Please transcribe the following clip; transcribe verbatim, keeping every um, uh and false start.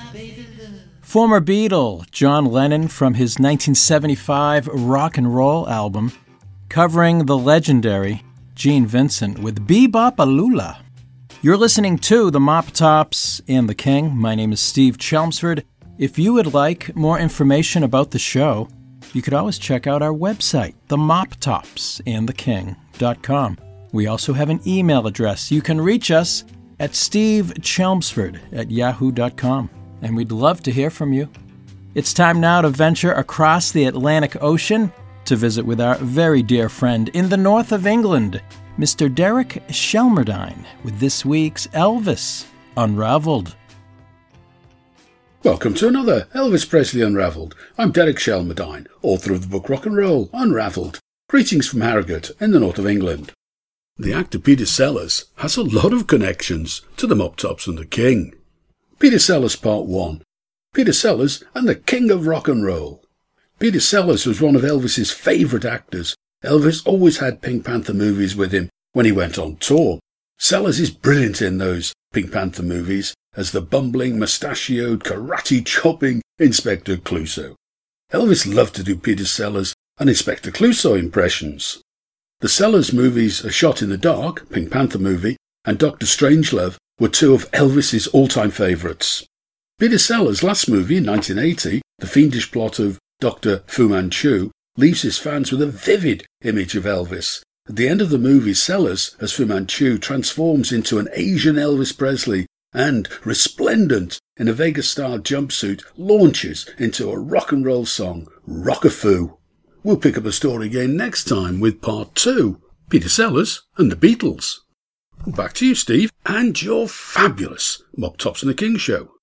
Former Beatle John Lennon from his nineteen seventy-five rock and roll album, covering the legendary Gene Vincent with Bebop-A-Lula. You're listening to The Mop Tops and the King. My name is Steve Chelmsford. If you would like more information about the show, you could always check out our website, the mop tops and the king dot com. We also have an email address. You can reach us at stevechelmsford at yahoo dot com, and we'd love to hear from you. It's time now to venture across the Atlantic Ocean to visit with our very dear friend in the north of England, Mister Derek Shelmerdine, with this week's Elvis Unraveled. Welcome to another Elvis Presley Unraveled. I'm Derek Shelmerdine, author of the book Rock and Roll Unraveled. Greetings from Harrogate in the north of England. The actor Peter Sellers has a lot of connections to the Mop Tops and the King. Peter Sellers Part one. Peter Sellers and the King of Rock and Roll. Peter Sellers was one of Elvis's favourite actors. Elvis always had Pink Panther movies with him when he went on tour. Sellers is brilliant in those Pink Panther movies as the bumbling, mustachioed, karate-chopping Inspector Clouseau. Elvis loved to do Peter Sellers and Inspector Clouseau impressions. The Sellers movies A Shot in the Dark, Pink Panther movie, and Doctor Strangelove were two of Elvis's all-time favourites. Peter Sellers' last movie in nineteen eighty, the fiendish plot of Doctor Fu Manchu, leaves his fans with a vivid image of Elvis. At the end of the movie, Sellers, as Fu Manchu, transforms into an Asian Elvis Presley and, resplendent in a Vegas-style jumpsuit, launches into a rock and roll song, Rock-A-Foo. We'll pick up the story again next time with part two, Peter Sellers and the Beatles. Back to you, Steve, and your fabulous Mop Tops and the King show.